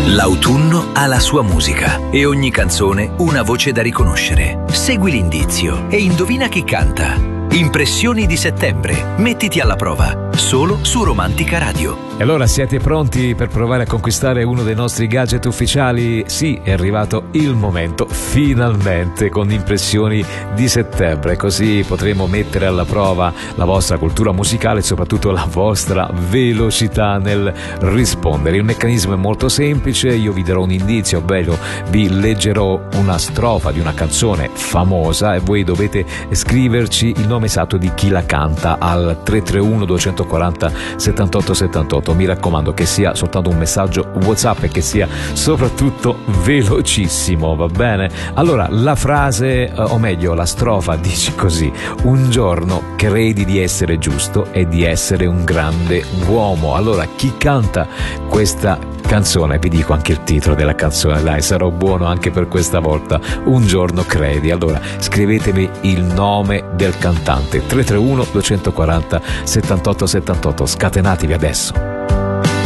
L'autunno ha la sua musica e ogni canzone una voce da riconoscere. Segui l'indizio e indovina chi canta. Impressioni di settembre. Mettiti alla prova, solo su Romantica Radio. E allora siete pronti per provare a conquistare uno dei nostri gadget ufficiali? Sì, è arrivato il momento, finalmente, con Impressioni di settembre. Così potremo mettere alla prova la vostra cultura musicale e soprattutto la vostra velocità nel rispondere. Il meccanismo è molto semplice, io vi darò un indizio, ovvero vi leggerò una strofa di una canzone famosa e voi dovete scriverci il nome esatto di chi la canta al 331 240 78 78. Mi raccomando che sia soltanto un messaggio WhatsApp e che sia soprattutto velocissimo, va bene? Allora, la frase, o meglio la strofa dice così: un giorno credi di essere giusto e di essere un grande uomo. Allora, chi canta questa canzone? Vi dico anche il titolo della canzone, dai, sarò buono anche per questa volta. Un giorno credi. Allora scrivetemi il nome del cantante, 331 240 78 78. Scatenatevi adesso.